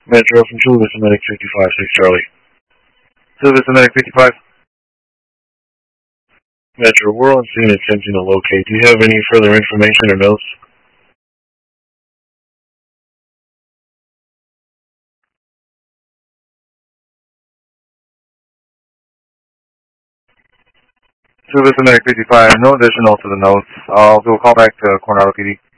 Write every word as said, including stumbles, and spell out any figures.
Metro from Chula Vista Medic fifty-five, six Charlie. Chula Vista Medic fifty-five. Metro, we're on scene attempting to locate. Do you have any further information or notes? Chula Vista Medic fifty-five, no additional to the notes. I'll do a call back to Coronado P D.